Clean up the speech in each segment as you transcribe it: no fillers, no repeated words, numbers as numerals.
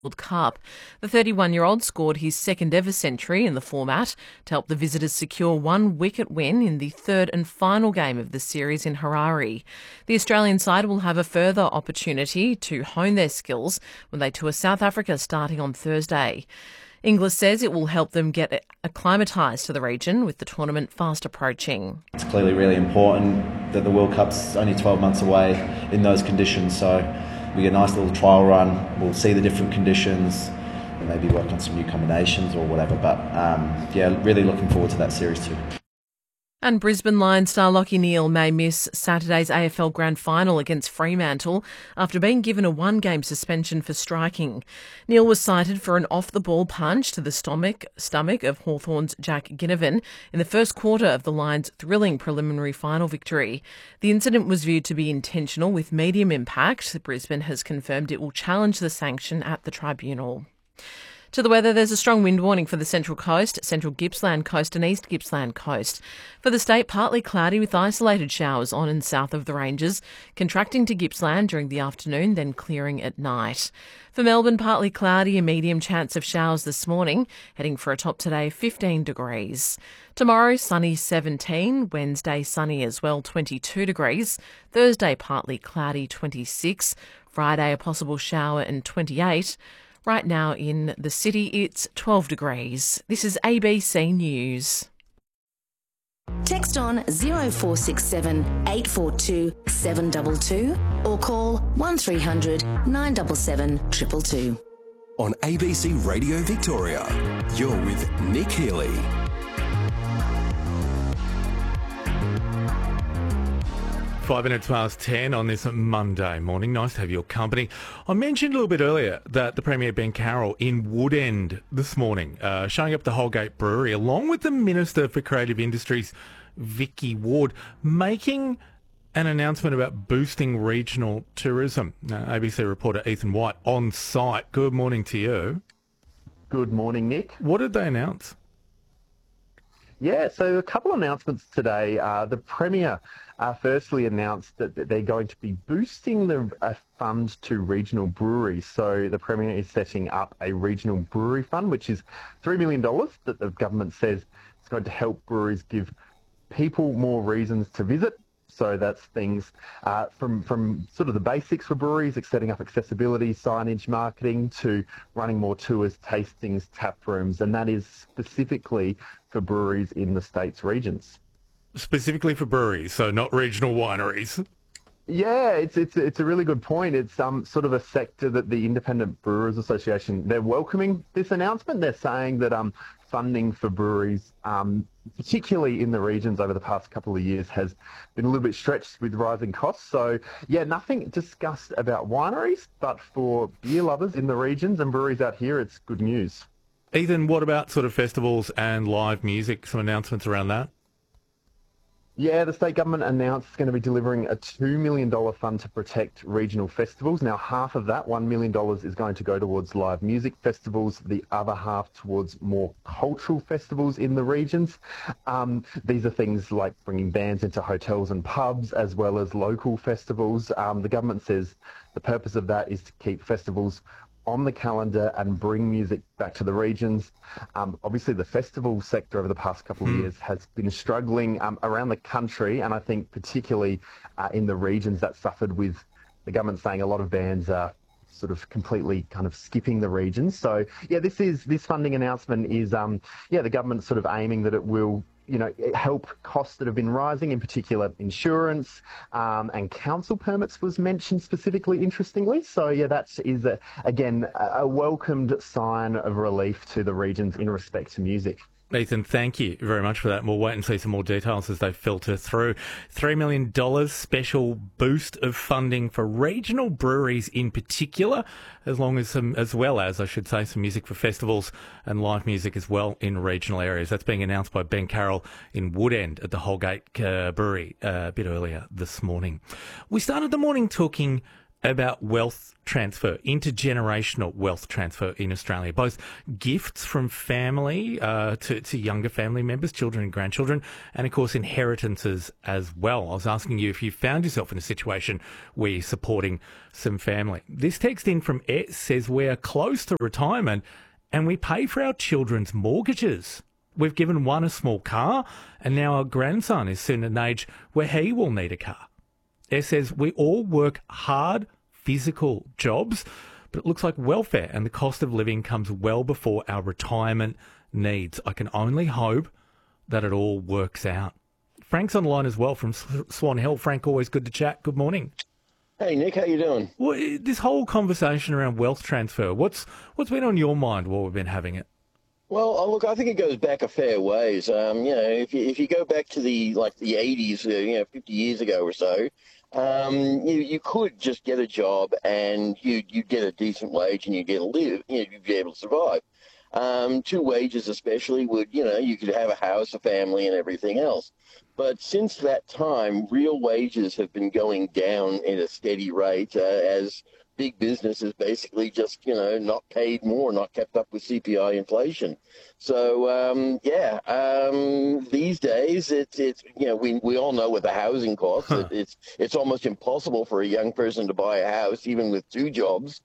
World Cup. The 31-year-old scored his second ever century in the format to help the visitors secure one wicket win in the third and final game of the series in Harare. The Australian side will have a further opportunity to hone their skills when they tour South Africa starting on Thursday. Inglis says it will help them get acclimatised to the region with the tournament fast approaching. It's clearly really important that the World Cup's only 12 months away in those conditions, so we get a nice little trial run. We'll see the different conditions and maybe work on some new combinations or whatever. But really looking forward to that series too. And Brisbane Lions star Lachie Neale may miss Saturday's AFL Grand Final against Fremantle after being given a one-game suspension for striking. Neale was cited for an off-the-ball punch to the stomach of Hawthorn's Jack Ginnivan in the first quarter of the Lions' thrilling preliminary final victory. The incident was viewed to be intentional with medium impact. Brisbane has confirmed it will challenge the sanction at the tribunal. To the weather, there's a strong wind warning for the Central Coast, Central Gippsland Coast and East Gippsland Coast. For the state, partly cloudy with isolated showers on and south of the ranges, contracting to Gippsland during the afternoon, then clearing at night. For Melbourne, partly cloudy, a medium chance of showers this morning, heading for a top today of 15 degrees. Tomorrow, sunny 17, Wednesday sunny as well 22 degrees, Thursday partly cloudy 26, Friday a possible shower and 28. Right now in the city, it's 12 degrees. This is ABC News. Text on 0467 842 722 or call 1300 977 222. On ABC Radio Victoria, you're with Nick Healy. 5 minutes past 10 on this Monday morning. Nice to have your company. I mentioned a little bit earlier that the Premier Ben Carroll in Woodend this morning, showing up the Holgate Brewery, along with the Minister for Creative Industries, Vicky Ward, making an announcement about boosting regional tourism. ABC reporter Ethan White on site. Good morning to you. Good morning, Nick. What did they announce? Yeah, so a couple of announcements today. The Premier firstly announced that they're going to be boosting a fund to regional breweries. So the Premier is setting up a regional brewery fund, which is $3 million that the government says it's going to help breweries give people more reasons to visit. So that's things from sort of the basics for breweries, like setting up accessibility, signage, marketing, to running more tours, tastings, tap rooms, and that is specifically for breweries in the state's regions. Specifically for breweries, so not regional wineries. Yeah, it's a really good point. It's sort of a sector that the Independent Brewers Association, they're welcoming this announcement. They're saying that funding for breweries, particularly in the regions over the past couple of years, has been a little bit stretched with rising costs. So, yeah, nothing discussed about wineries, but for beer lovers in the regions and breweries out here, it's good news. Ethan, what about sort of festivals and live music? Some announcements around that? Yeah, the state government announced it's going to be delivering a $2 million fund to protect regional festivals. Now, half of that, $1 million, is going to go towards live music festivals, the other half towards more cultural festivals in the regions. These are things like bringing bands into hotels and pubs, as well as local festivals. The government says the purpose of that is to keep festivals on the calendar and bring music back to the regions. Obviously, the festival sector over the past couple of years has been struggling around the country, and I think particularly in the regions that suffered with the government saying a lot of bands are sort of completely kind of skipping the regions. So, yeah, this funding announcement is, the government sort of aiming that it will help costs that have been rising, in particular insurance and council permits was mentioned specifically, interestingly. So, yeah, that is, again, a welcomed sign of relief to the regions in respect to music. Ethan, thank you very much for that. We'll wait and see some more details as they filter through. $3 million special boost of funding for regional breweries in particular, as well as some music for festivals and live music as well in regional areas. That's being announced by Ben Carroll in Woodend at the Holgate Brewery a bit earlier this morning. We started the morning talking about wealth transfer, intergenerational wealth transfer in Australia, both gifts from family to younger family members, children and grandchildren, and of course inheritances as well. I was asking you if you found yourself in a situation where you're supporting some family. This text in from Ed says we're close to retirement and we pay for our children's mortgages. We've given one a small car and now our grandson is soon at an age where he will need a car. It says we all work hard, physical jobs, but it looks like welfare and the cost of living comes well before our retirement needs. I can only hope that it all works out. Frank's on the line as well from Swan Hill. Frank, always good to chat. Good morning. Hey, Nick, how you doing? Well, this whole conversation around wealth transfer, what's been on your mind while we've been having it? Well, look, I think it goes back a fair ways. If you go back to the 80s, 50 years ago or so, you could just get a job and you'd get a decent wage and you'd get to live, you'd be able to survive. 2 wages especially would, you could have a house, a family and everything else. But since that time, real wages have been going down at a steady rate as big business is basically just, not paid more, not kept up with CPI inflation. So, these days it's we all know what the housing costs. It's almost impossible for a young person to buy a house, even with 2 jobs.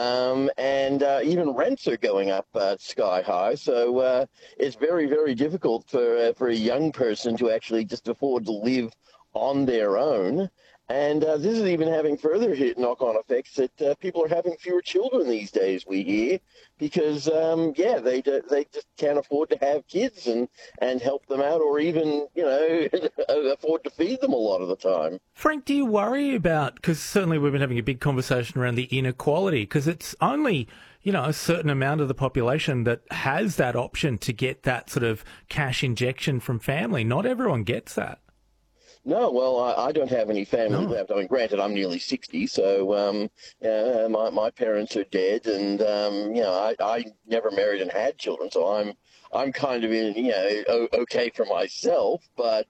Even rents are going up sky high. So it's very, very difficult for a young person to actually just afford to live on their own. And this is even having further knock-on effects that people are having fewer children these days, we hear, because, they just can't afford to have kids and help them out or even, afford to feed them a lot of the time. Frank, do you worry about, because certainly we've been having a big conversation around the inequality, because it's only, a certain amount of the population that has that option to get that sort of cash injection from family. Not everyone gets that. No, well, I don't have any family left. I mean, granted, I'm nearly 60, so my parents are dead, and I never married and had children, so I'm kind of in okay for myself. But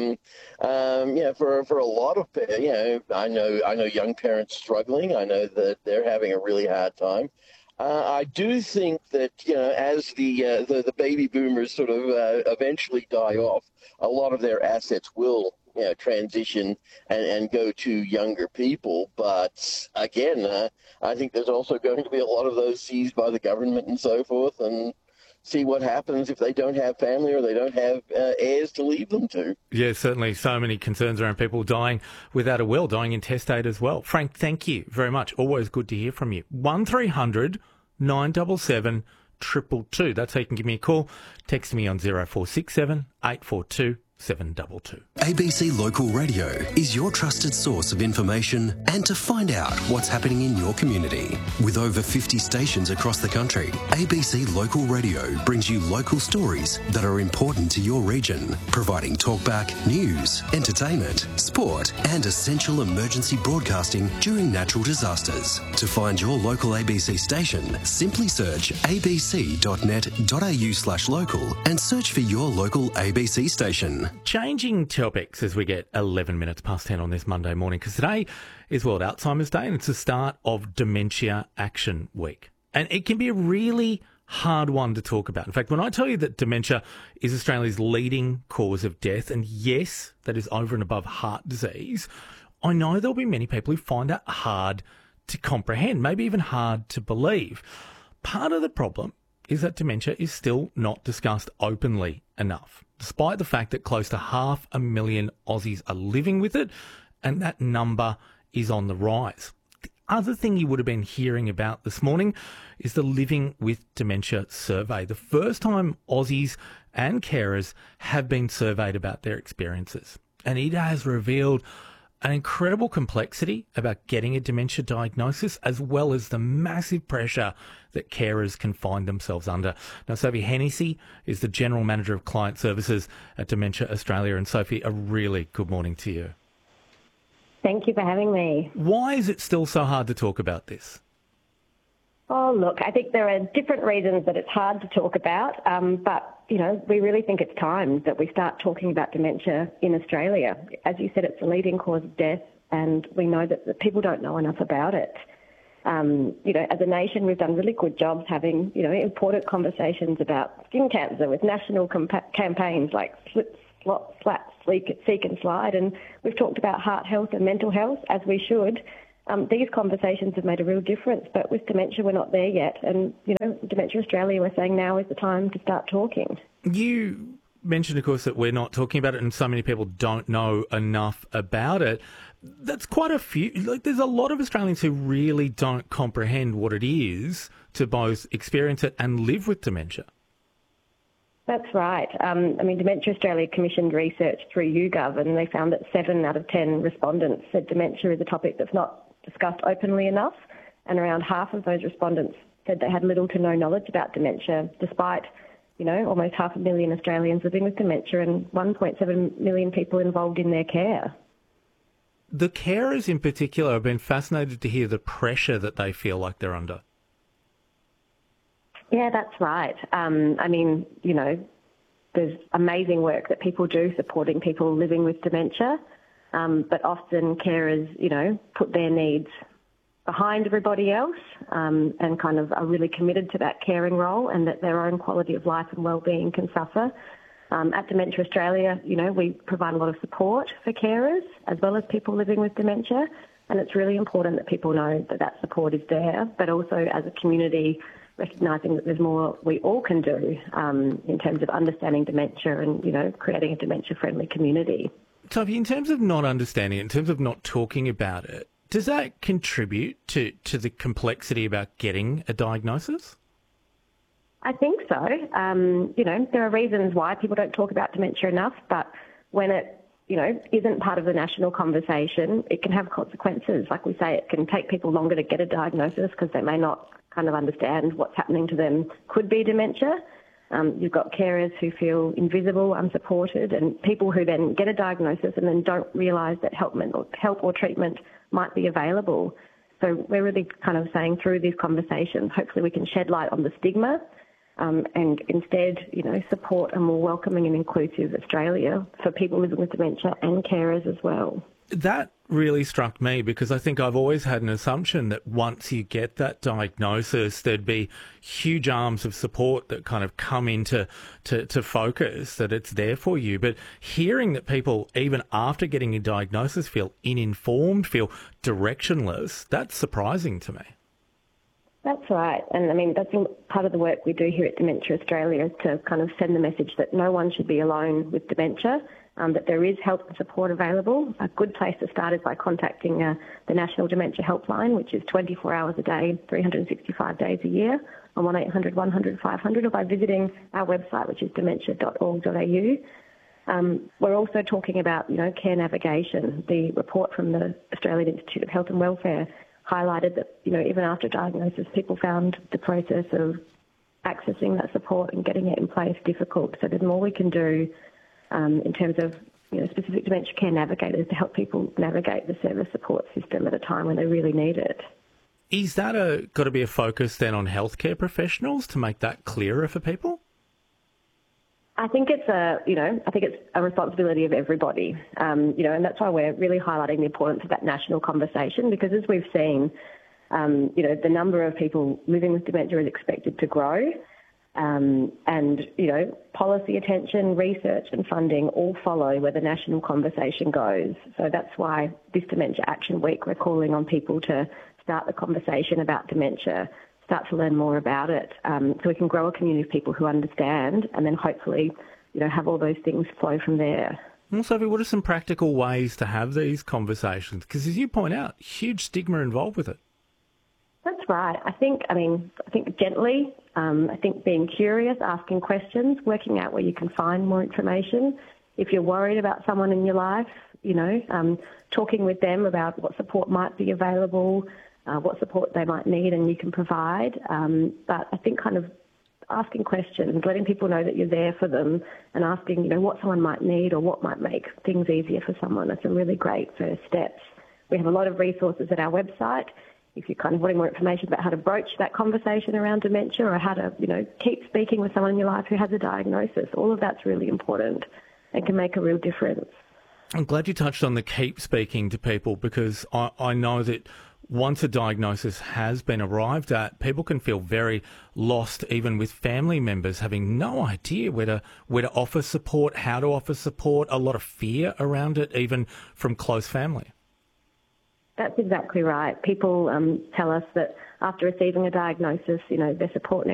for a lot of I know young parents struggling. I know that they're having a really hard time. I do think that as the baby boomers sort of eventually die off, a lot of their assets will transition and go to younger people. But again, I think there's also going to be a lot of those seized by the government and so forth, and see what happens if they don't have family or they don't have heirs to leave them to. Yeah, certainly so many concerns around people dying without a will, dying intestate as well. Frank, thank you very much. Always good to hear from you. 1300 977 222. That's how you can give me a call. Text me on 0467 842 722. ABC Local Radio is your trusted source of information and to find out what's happening in your community. With over 50 stations across the country, ABC Local Radio brings you local stories that are important to your region, providing talkback, news, entertainment, sport and essential emergency broadcasting during natural disasters. To find your local ABC station, simply search abc.net.au/local and search for your local ABC station. Changing topics as we get 11 minutes past 10 on this Monday morning, because today is World Alzheimer's Day and it's the start of Dementia Action Week. And it can be a really hard one to talk about. In fact, when I tell you that dementia is Australia's leading cause of death, and yes, that is over and above heart disease, I know there'll be many people who find that hard to comprehend, maybe even hard to believe. Part of the problem is that dementia is still not discussed openly enough, despite the fact that close to 500,000 Aussies are living with it, and that number is on the rise. The other thing you would have been hearing about this morning is the Living with Dementia survey, the first time Aussies and carers have been surveyed about their experiences. And it has revealed an incredible complexity about getting a dementia diagnosis, as well as the massive pressure that carers can find themselves under. Now, Sophie Hennessy is the General Manager of Client Services at Dementia Australia. And Sophie, a really good morning to you. Thank you for having me. Why is it still so hard to talk about this? Oh, look, I think there are different reasons that it's hard to talk about, but, we really think it's time that we start talking about dementia in Australia. As you said, it's the leading cause of death and we know that people don't know enough about it. As a nation, we've done really good jobs having, important conversations about skin cancer with national campaigns like SLAP, Seek and Slide, and we've talked about heart health and mental health, as we should. These conversations have made a real difference, but with dementia, we're not there yet. And, Dementia Australia, we're saying now is the time to start talking. You mentioned, of course, that we're not talking about it and so many people don't know enough about it. That's quite a few. There's a lot of Australians who really don't comprehend what it is to both experience it and live with dementia. That's right. Dementia Australia commissioned research through YouGov, and they found that 7 out of 10 respondents said dementia is a topic that's not discussed openly enough, and around half of those respondents said they had little to no knowledge about dementia, despite almost 500,000 Australians living with dementia and 1.7 million people involved in their care. The carers in particular have been fascinated to hear the pressure that they feel like they're under. Yeah, that's right. There's amazing work that people do supporting people living with dementia, but often carers, put their needs behind everybody else and kind of are really committed to that caring role, and that their own quality of life and well-being can suffer. At Dementia Australia, we provide a lot of support for carers as well as people living with dementia, and it's really important that people know that support is there, but also as a community recognising that there's more we all can do in terms of understanding dementia and, creating a dementia-friendly community. Toby, in terms of not understanding it, in terms of not talking about it, does that contribute to the complexity about getting a diagnosis? I think so. There are reasons why people don't talk about dementia enough, but when it, isn't part of the national conversation, it can have consequences. Like we say, it can take people longer to get a diagnosis because they may not kind of understand what's happening to them could be dementia. You've got carers who feel invisible, unsupported, and people who then get a diagnosis and then don't realise that help or treatment might be available. So we're really kind of saying through these conversations, hopefully we can shed light on the stigma and instead, support a more welcoming and inclusive Australia for people living with dementia and carers as well. That really struck me because I think I've always had an assumption that once you get that diagnosis, there'd be huge arms of support that kind of come into to focus, that it's there for you. But hearing that people, even after getting a diagnosis, feel uninformed, feel directionless, that's surprising to me. That's right. And that's part of the work we do here at Dementia Australia is to kind of send the message that no one should be alone with dementia, that there is help and support available. A good place to start is by contacting the National Dementia Helpline, which is 24 hours a day, 365 days a year, on 1800 100 500, or by visiting our website, which is dementia.org.au. We're also talking about, care navigation. The report from the Australian Institute of Health and Welfare highlighted that, even after diagnosis, people found the process of accessing that support and getting it in place difficult. So there's more we can do in terms of specific dementia care navigators to help people navigate the service support system at a time when they really need it. Is that got to be a focus then on healthcare professionals to make that clearer for people? I think it's a responsibility of everybody, and that's why we're really highlighting the importance of that national conversation, because as we've seen, the number of people living with dementia is expected to grow, and policy attention, research and funding all follow where the national conversation goes. So that's why this Dementia Action Week we're calling on people to start the conversation about dementia, start to learn more about it, so we can grow a community of people who understand, and then hopefully, have all those things flow from there. Well, Sophie, what are some practical ways to have these conversations? Because as you point out, huge stigma involved with it. That's right. I think gently, I think being curious, asking questions, working out where you can find more information. If you're worried about someone in your life, talking with them about what support might be available, what support they might need and you can provide. But I think kind of asking questions, letting people know that you're there for them and asking, what someone might need or what might make things easier for someone. That's a really great first steps. We have a lot of resources at our website. If you're kind of wanting more information about how to broach that conversation around dementia or how to, keep speaking with someone in your life who has a diagnosis, all of that's really important and can make a real difference. I'm glad you touched on the keep speaking to people, because I know that once a diagnosis has been arrived at, people can feel very lost, even with family members having no idea where to offer support, how to offer support, a lot of fear around it, even from close family. That's exactly right. People tell us that after receiving a diagnosis, their support